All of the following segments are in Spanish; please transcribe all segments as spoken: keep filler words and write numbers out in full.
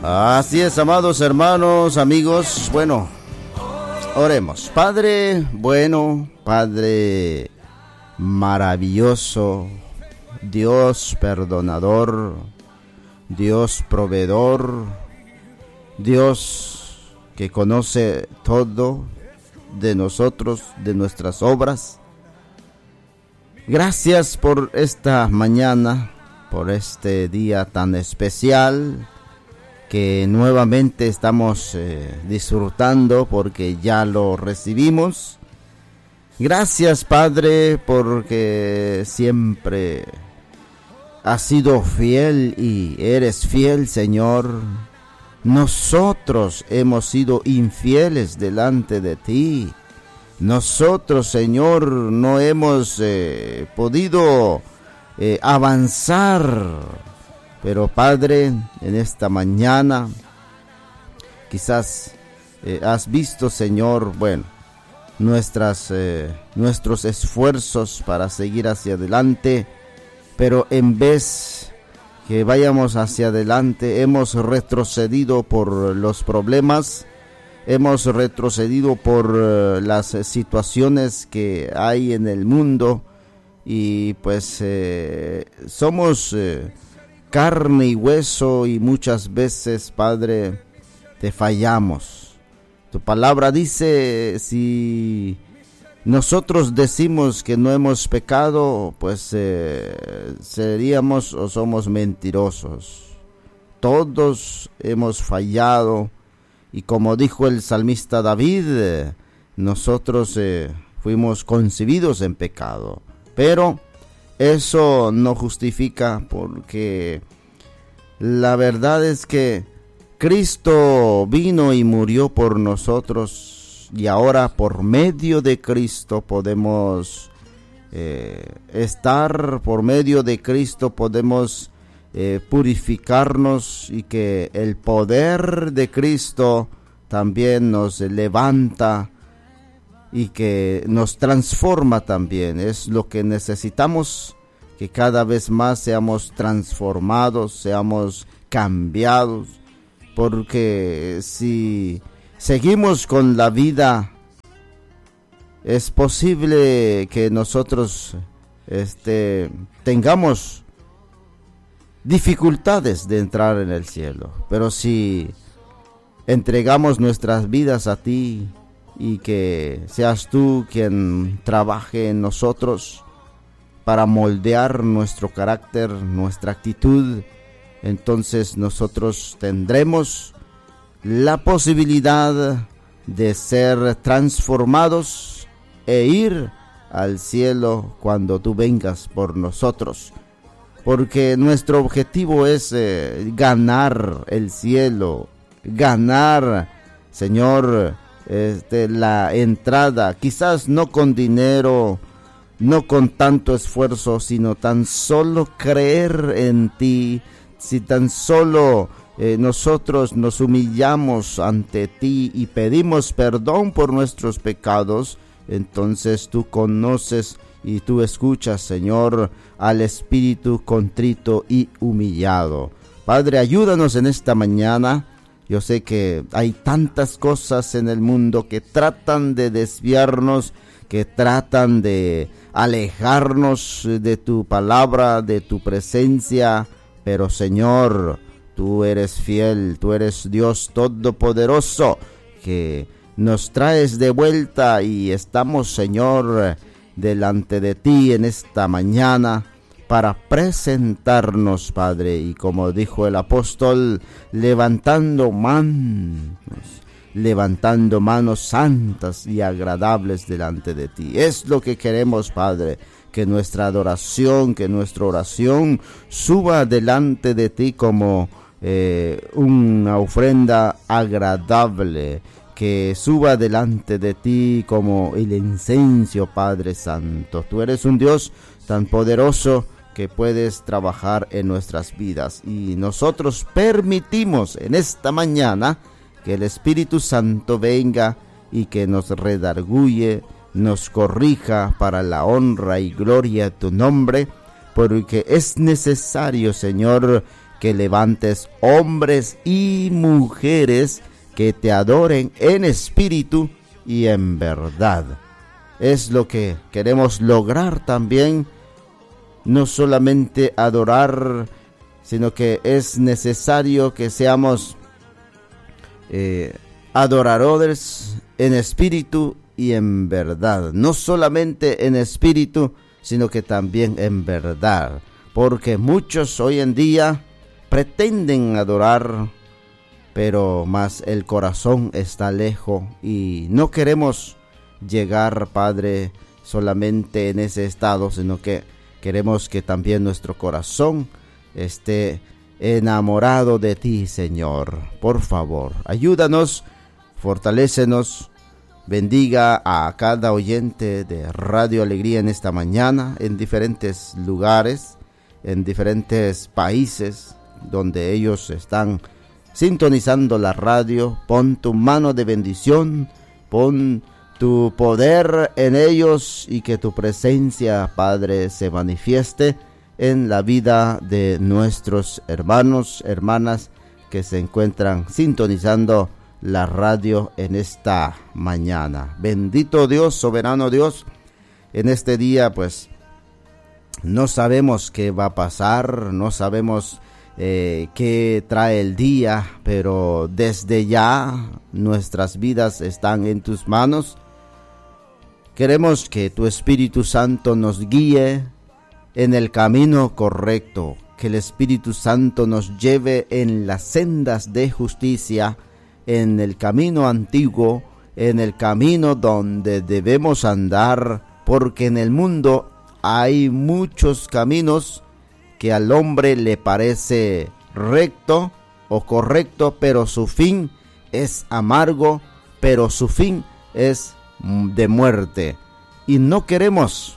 Así es, amados hermanos, amigos. Bueno, oremos. Padre bueno, Padre maravilloso, Dios perdonador, Dios proveedor, Dios que conoce todo de nosotros, de nuestras obras. Gracias por esta mañana, por este día tan especial que nuevamente estamos eh, disfrutando porque ya lo recibimos. Gracias, Padre, porque siempre has sido fiel y eres fiel, Señor. Nosotros hemos sido infieles delante de ti. Nosotros, Señor, no hemos eh, podido eh, avanzar. Pero, Padre, en esta mañana, quizás eh, has visto, Señor, bueno, nuestras, eh, nuestros esfuerzos para seguir hacia adelante, pero en vez que vayamos hacia adelante, hemos retrocedido por los problemas, hemos retrocedido por uh, las situaciones que hay en el mundo, y pues eh, somos eh, carne y hueso, y muchas veces, Padre, te fallamos. Tu palabra dice, si nosotros decimos que no hemos pecado, pues eh, seríamos o somos mentirosos. Todos hemos fallado, y como dijo el salmista David, eh, nosotros eh, fuimos concebidos en pecado. Pero eso no justifica, porque la verdad es que Cristo vino y murió por nosotros, y ahora por medio de Cristo podemos eh, estar, por medio de Cristo podemos eh, purificarnos, y que el poder de Cristo también nos levanta y que nos transforma también. Es lo que necesitamos, que cada vez más seamos transformados, seamos cambiados, porque si seguimos con la vida, es posible que nosotros este, tengamos dificultades de entrar en el cielo. Pero si entregamos nuestras vidas a ti, y que seas tú quien trabaje en nosotros para moldear nuestro carácter, nuestra actitud, entonces nosotros tendremos la posibilidad de ser transformados e ir al cielo cuando tú vengas por nosotros. Porque nuestro objetivo es eh, ganar el cielo, ganar, Señor, Este, la entrada, quizás no con dinero, no con tanto esfuerzo, sino tan solo creer en ti. Si tan solo eh, nosotros nos humillamos ante ti y pedimos perdón por nuestros pecados, entonces tú conoces y tú escuchas, Señor, al espíritu contrito y humillado. Padre, ayúdanos en esta mañana. Yo sé que hay tantas cosas en el mundo que tratan de desviarnos, que tratan de alejarnos de tu palabra, de tu presencia. Pero, Señor, tú eres fiel, tú eres Dios todopoderoso, que nos traes de vuelta, y estamos, Señor, delante de ti en esta mañana para presentarnos, Padre, y como dijo el apóstol, levantando manos, levantando manos santas y agradables delante de ti. Es lo que queremos, Padre, que nuestra adoración, que nuestra oración suba delante de ti como eh, una ofrenda agradable, que suba delante de ti como el incienso, Padre Santo. Tú eres un Dios tan poderoso que puedes trabajar en nuestras vidas, y nosotros permitimos en esta mañana que el Espíritu Santo venga y que nos redarguye, nos corrija para la honra y gloria de tu nombre, porque es necesario, Señor, que levantes hombres y mujeres que te adoren en espíritu y en verdad. Es lo que queremos lograr también, no solamente adorar, sino que es necesario que seamos eh, adoradores en espíritu y en verdad. No solamente en espíritu, sino que también en verdad. Porque muchos hoy en día pretenden adorar, pero más el corazón está lejos y no queremos llegar, Padre, solamente en ese estado, sino que queremos que también nuestro corazón esté enamorado de ti, Señor. Por favor, ayúdanos, fortalécenos, bendiga a cada oyente de Radio Alegría en esta mañana, en diferentes lugares, en diferentes países donde ellos están sintonizando la radio. Pon tu mano de bendición, pon tu poder en ellos y que tu presencia, Padre, se manifieste en la vida de nuestros hermanos, hermanas que se encuentran sintonizando la radio en esta mañana. Bendito Dios, soberano Dios, en este día pues no sabemos qué va a pasar, no sabemos eh, qué trae el día, pero desde ya nuestras vidas están en tus manos. Queremos que tu Espíritu Santo nos guíe en el camino correcto, que el Espíritu Santo nos lleve en las sendas de justicia, en el camino antiguo, en el camino donde debemos andar, porque en el mundo hay muchos caminos que al hombre le parece recto o correcto, pero su fin es amargo, pero su fin es de muerte. Y no queremos,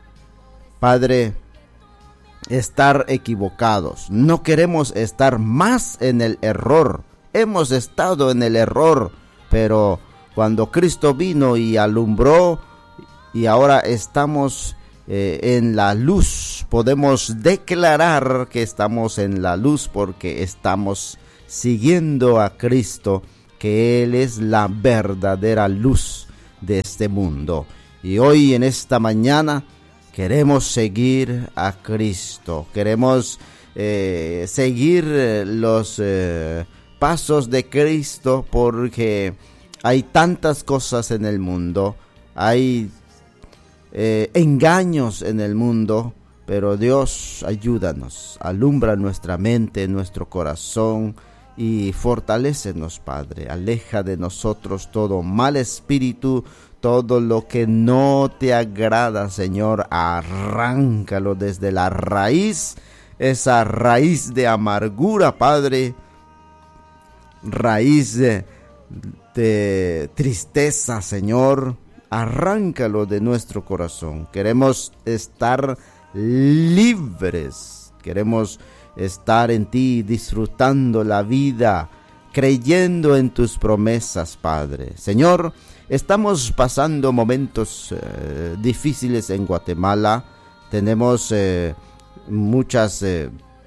Padre, estar equivocados. No queremos estar más en el error. Hemos estado en el error, pero cuando Cristo vino y alumbró y ahora estamos eh, en la luz, podemos declarar que estamos en la luz porque estamos siguiendo a Cristo, que Él es la verdadera luz de este mundo. Y hoy en esta mañana queremos seguir a Cristo, queremos eh, seguir los eh, pasos de Cristo, porque hay tantas cosas en el mundo, hay eh, engaños en el mundo, pero Dios, ayúdanos, alumbra nuestra mente, nuestro corazón y fortalécenos, Padre. Aleja de nosotros todo mal espíritu, todo lo que no te agrada, Señor, arráncalo desde la raíz, esa raíz de amargura, Padre, raíz de, de tristeza, Señor, arráncalo de nuestro corazón. Queremos estar libres, queremos estar en ti, disfrutando la vida, creyendo en tus promesas, Padre. Señor, estamos pasando momentos eh, difíciles en Guatemala. Tenemos eh, muchas eh,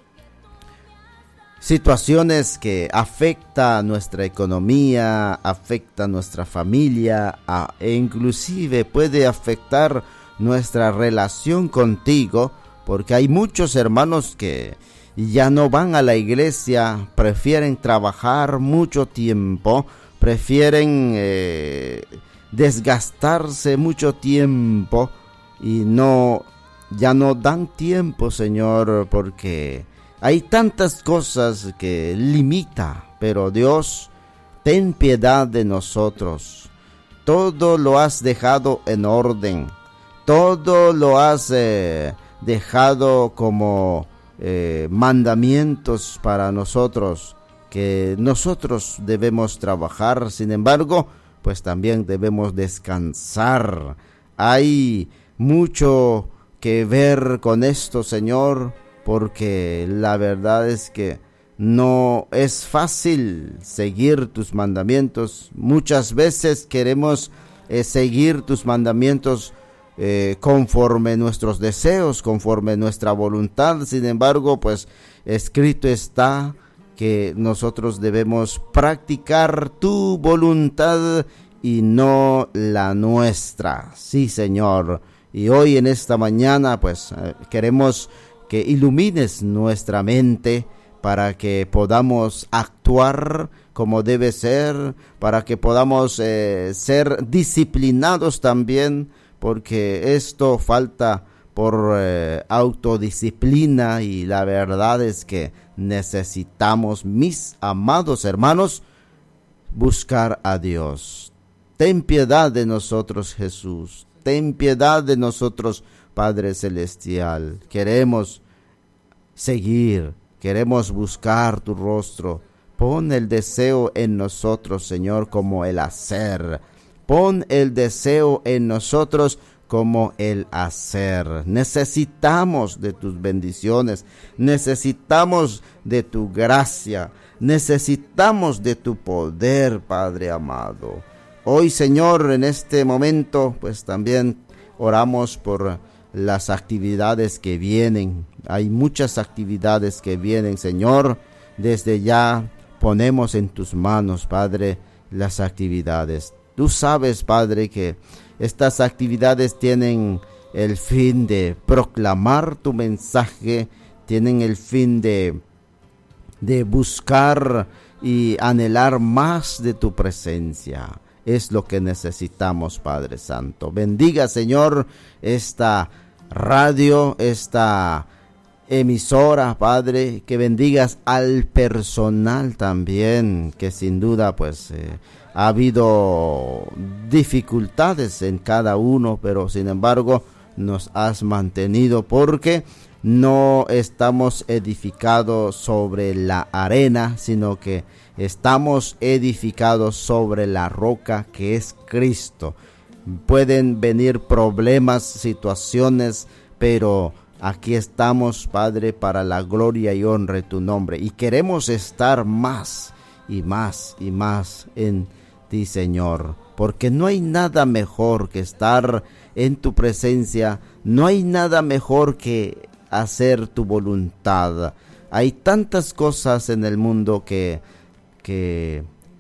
situaciones que afectan nuestra economía, afectan nuestra familia, a, e inclusive puede afectar nuestra relación contigo, porque hay muchos hermanos que ya no van a la iglesia, prefieren trabajar mucho tiempo, prefieren eh, desgastarse mucho tiempo y no, ya no dan tiempo, Señor, porque hay tantas cosas que limita, pero Dios, ten piedad de nosotros. Todo lo has dejado en orden, todo lo has eh, dejado como eh, mandamientos para nosotros, que nosotros debemos trabajar. Sin embargo, pues también debemos descansar. Hay mucho que ver con esto, Señor, porque la verdad es que no es fácil seguir tus mandamientos. Muchas veces queremos eh, seguir tus mandamientos eh, conforme nuestros deseos, conforme nuestra voluntad. Sin embargo, pues escrito está que nosotros debemos practicar tu voluntad y no la nuestra. Sí, Señor. Y hoy en esta mañana, pues eh, queremos que ilumines nuestra mente para que podamos actuar como debe ser, para que podamos eh, ser disciplinados también, porque esto falta por eh, autodisciplina, y la verdad es que necesitamos, mis amados hermanos, buscar a Dios. Ten piedad de nosotros, Jesús. Ten piedad de nosotros, Padre Celestial. Queremos seguir, queremos buscar tu rostro. Pon el deseo en nosotros, Señor, como el hacer. Pon el deseo en nosotros como el hacer. Necesitamos de tus bendiciones, necesitamos de tu gracia, necesitamos de tu poder, Padre amado. Hoy, Señor, en este momento, pues también oramos por las actividades que vienen. Hay muchas actividades que vienen, Señor. Desde ya ponemos en tus manos, Padre, las actividades. Tú sabes, Padre, que estas actividades tienen el fin de proclamar tu mensaje, tienen el fin de, de buscar y anhelar más de tu presencia. Es lo que necesitamos, Padre Santo. Bendiga, Señor, esta radio, esta emisora, Padre, que bendigas al personal también, que sin duda pues eh, ha habido dificultades en cada uno, pero sin embargo nos has mantenido, porque no estamos edificados sobre la arena, sino que estamos edificados sobre la roca que es Cristo. Pueden venir problemas, situaciones, pero aquí estamos, Padre, para la gloria y honra de tu nombre. Y queremos estar más y más y más en ti, Señor. Porque no hay nada mejor que estar en tu presencia. No hay nada mejor que hacer tu voluntad. Hay tantas cosas en el mundo que, que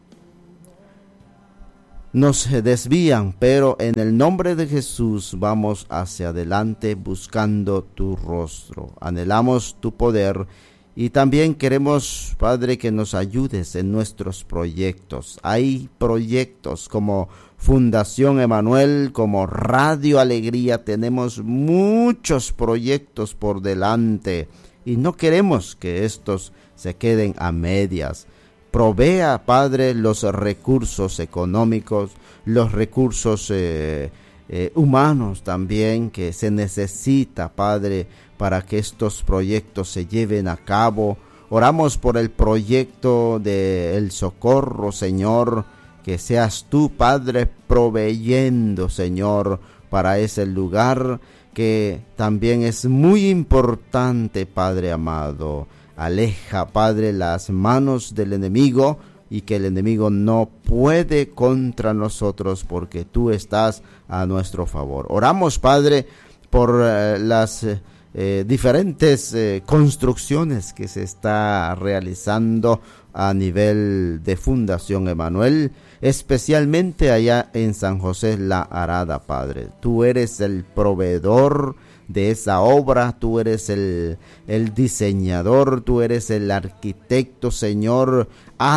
nos desvían, pero en el nombre de Jesús vamos hacia adelante buscando tu rostro. Anhelamos tu poder y también queremos, Padre, que nos ayudes en nuestros proyectos. Hay proyectos como Fundación Emanuel, como Radio Alegría. Tenemos muchos proyectos por delante y no queremos que estos se queden a medias. Provea, Padre, los recursos económicos, los recursos eh, eh, humanos también que se necesita, Padre, para que estos proyectos se lleven a cabo. Oramos por el proyecto del socorro, Señor, que seas tú, Padre, proveyendo, Señor, para ese lugar que también es muy importante, Padre amado. Aleja, Padre, las manos del enemigo, y que el enemigo no puede contra nosotros, porque tú estás a nuestro favor. Oramos, Padre, por eh, las eh, diferentes eh, construcciones que se está realizando a nivel de Fundación Emanuel, especialmente allá en San José La Arada, Padre. Tú eres el proveedor de esa obra, tú eres el, el diseñador, tú eres el arquitecto, Señor.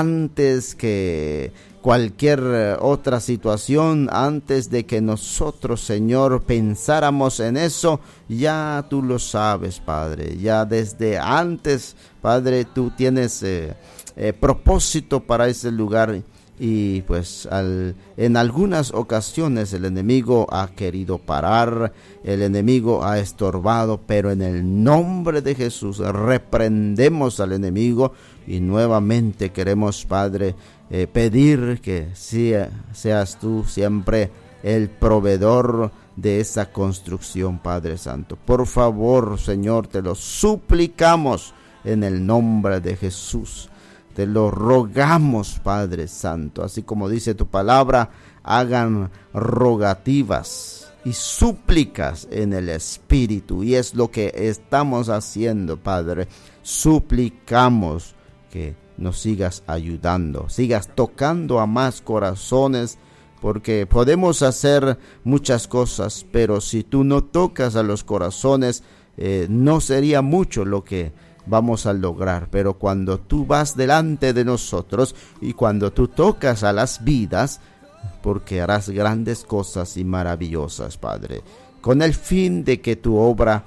Antes que cualquier otra situación, antes de que nosotros, Señor, pensáramos en eso, ya tú lo sabes, Padre. Ya desde antes, Padre, tú tienes eh, eh, propósito para ese lugar. Y pues al, en algunas ocasiones el enemigo ha querido parar, el enemigo ha estorbado, pero en el nombre de Jesús reprendemos al enemigo y nuevamente queremos, Padre, eh, pedir que sea, seas tú siempre el proveedor de esa construcción, Padre Santo. Por favor, Señor, te lo suplicamos en el nombre de Jesús. Te lo rogamos, Padre Santo, así como dice tu palabra, hagan rogativas y súplicas en el Espíritu. Y es lo que estamos haciendo, Padre. Suplicamos que nos sigas ayudando, sigas tocando a más corazones, porque podemos hacer muchas cosas, pero si tú no tocas a los corazones, eh, no sería mucho lo que vamos a lograr. Pero cuando tú vas delante de nosotros y cuando tú tocas a las vidas, porque harás grandes cosas y maravillosas, Padre, con el fin de que tu obra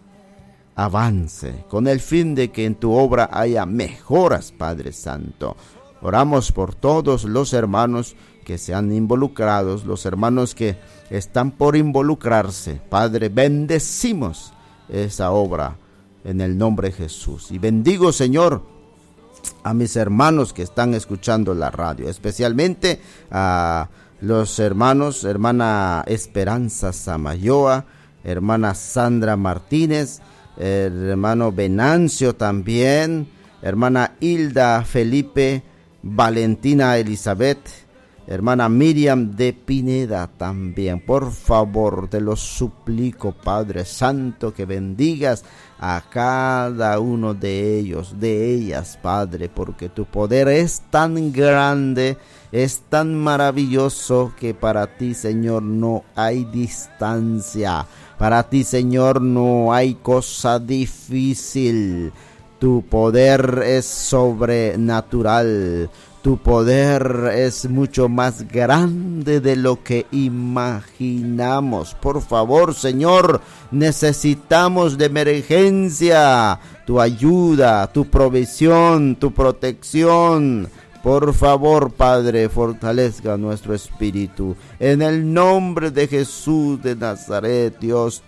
avance, con el fin de que en tu obra haya mejoras, Padre Santo. Oramos por todos los hermanos que se han involucrado, los hermanos que están por involucrarse. Padre, bendecimos esa obra en el nombre de Jesús. Y bendigo, Señor, a mis hermanos que están escuchando la radio, especialmente a los hermanos, hermana Esperanza Samayoa, hermana Sandra Martínez, el hermano Venancio también, hermana Hilda Felipe, Valentina Elizabeth, hermana Miriam de Pineda también. Por favor, te lo suplico, Padre Santo, que bendigas a cada uno de ellos, de ellas, Padre, porque tu poder es tan grande, es tan maravilloso, que para ti, Señor, no hay distancia. Para ti, Señor, no hay cosa difícil. Tu poder es sobrenatural. Tu poder es mucho más grande de lo que imaginamos. Por favor, Señor, necesitamos de emergencia tu ayuda, tu provisión, tu protección. Por favor, Padre, fortalezca nuestro espíritu. En el nombre de Jesús de Nazaret, Dios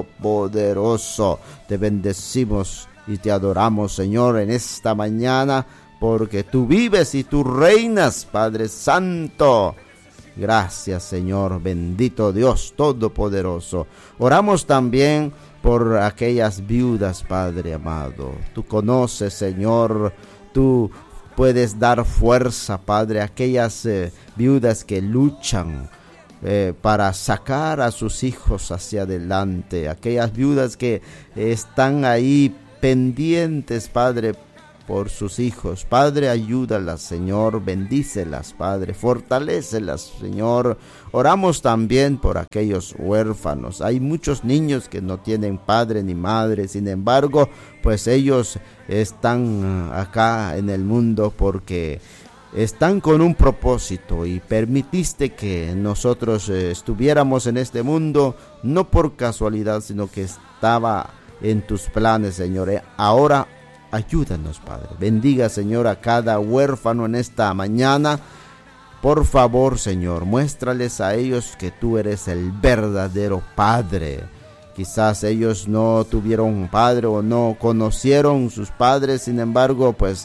Todopoderoso, te bendecimos y te adoramos, Señor, en esta mañana, porque tú vives y tú reinas, Padre Santo. Gracias, Señor, bendito Dios Todopoderoso. Oramos también por aquellas viudas, Padre amado. Tú conoces, Señor, tú puedes dar fuerza, Padre, a aquellas eh, viudas que luchan eh, para sacar a sus hijos hacia adelante, aquellas viudas que eh, están ahí pendientes, Padre, por sus hijos. Padre, ayúdalas, Señor, bendícelas, Padre, fortalécelas, Señor. Oramos también por aquellos huérfanos. Hay muchos niños que no tienen padre ni madre, sin embargo, pues ellos están acá en el mundo porque están con un propósito y permitiste que nosotros estuviéramos en este mundo, no por casualidad, sino que estaba en tus planes, Señor. Ahora ayúdanos, Padre. Bendiga, Señor, a cada huérfano en esta mañana. Por favor, Señor, muéstrales a ellos que tú eres el verdadero Padre. Quizás ellos no tuvieron padre o no conocieron sus padres, sin embargo, pues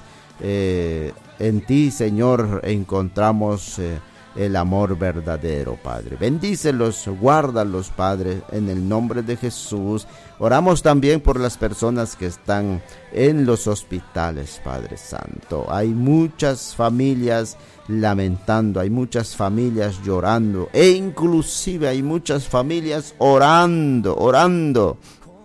eh, en ti, Señor, encontramos eh, el amor verdadero, Padre. Bendícelos, guárdalos, Padre, en el nombre de Jesús. Oramos también por las personas que están en los hospitales, Padre Santo. Hay muchas familias lamentando, hay muchas familias llorando, e inclusive hay muchas familias orando, orando.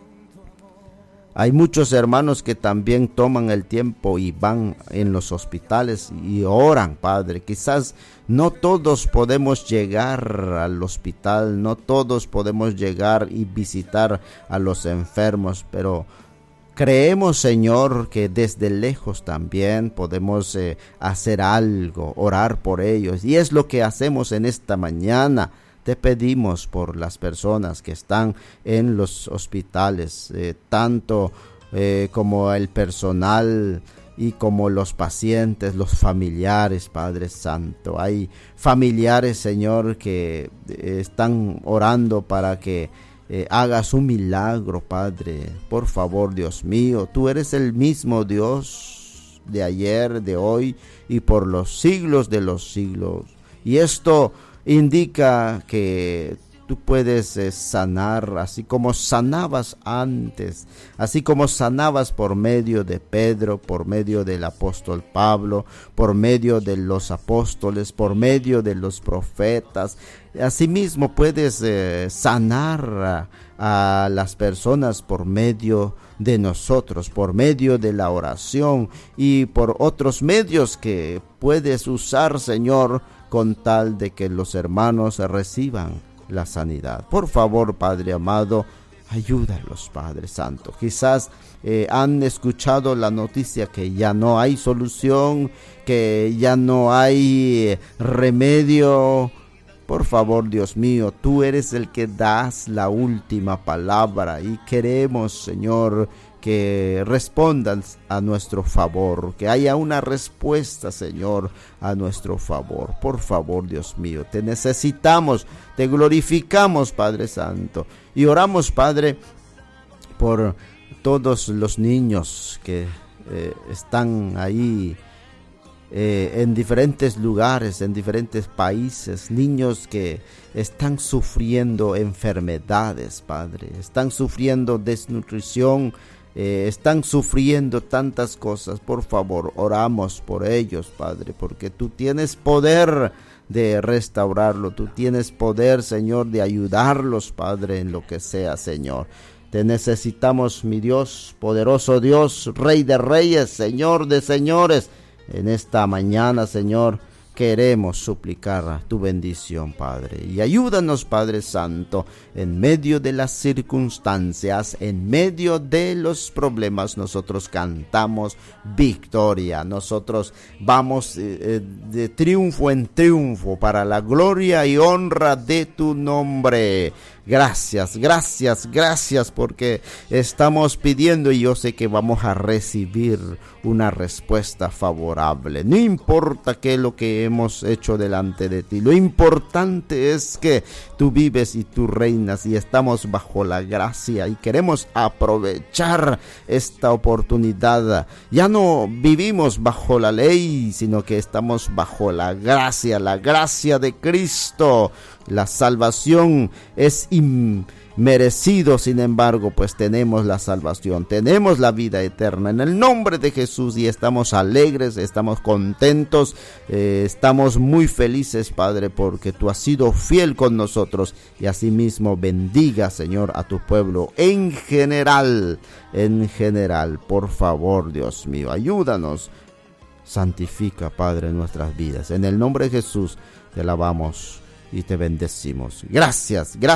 Hay muchos hermanos que también toman el tiempo y van en los hospitales y oran, Padre. Quizás no todos podemos llegar al hospital, no todos podemos llegar y visitar a los enfermos, pero creemos, Señor, que desde lejos también podemos eh, hacer algo, orar por ellos. Y es lo que hacemos en esta mañana. Te pedimos por las personas que están en los hospitales, eh, tanto eh, como el personal y como los pacientes, los familiares, Padre Santo. Hay familiares, Señor, que eh, están orando para que eh, hagas un milagro, Padre. Por favor, Dios mío, tú eres el mismo Dios de ayer, de hoy y por los siglos de los siglos. Y esto indica que tú puedes eh, sanar, así como sanabas antes, así como sanabas por medio de Pedro, por medio del apóstol Pablo, por medio de los apóstoles, por medio de los profetas. Asimismo puedes eh, sanar a, a las personas por medio de nosotros, por medio de la oración y por otros medios que puedes usar, Señor, con tal de que los hermanos reciban la sanidad. Por favor, Padre amado, ayúdalos, Padre Santo. Quizás eh, han escuchado la noticia que ya no hay solución, que ya no hay remedio. Por favor, Dios mío, tú eres el que das la última palabra y queremos, Señor, que respondan a nuestro favor, que haya una respuesta, Señor, a nuestro favor. Por favor, Dios mío, te necesitamos, te glorificamos, Padre Santo, y oramos, Padre, por todos los niños que eh, están ahí eh, en diferentes lugares, en diferentes países, niños que están sufriendo enfermedades, Padre, están sufriendo desnutrición, Eh, están sufriendo tantas cosas. Por favor, oramos por ellos, Padre, porque tú tienes poder de restaurarlo, tú tienes poder, Señor, de ayudarlos, Padre, en lo que sea, Señor. Te necesitamos, mi Dios, poderoso Dios, Rey de Reyes, Señor de Señores. En esta mañana, Señor, queremos suplicar tu bendición, Padre, y ayúdanos, Padre Santo, en medio de las circunstancias, en medio de los problemas. Nosotros cantamos victoria, nosotros vamos eh, de triunfo en triunfo para la gloria y honra de tu nombre. Gracias, gracias, gracias, porque estamos pidiendo y yo sé que vamos a recibir una respuesta favorable. No importa qué es lo que hemos hecho delante de ti, lo importante es que tú vives y tú reinas y estamos bajo la gracia y queremos aprovechar esta oportunidad. Ya no vivimos bajo la ley, sino que estamos bajo la gracia, la gracia de Cristo. La salvación es inmerecido, sin embargo, pues tenemos la salvación, tenemos la vida eterna en el nombre de Jesús y estamos alegres, estamos contentos, eh, estamos muy felices, Padre, porque tú has sido fiel con nosotros y asimismo bendiga, Señor, a tu pueblo en general, en general. Por favor, Dios mío, ayúdanos, santifica, Padre, nuestras vidas. En el nombre de Jesús te alabamos y te bendecimos. Gracias, gracias.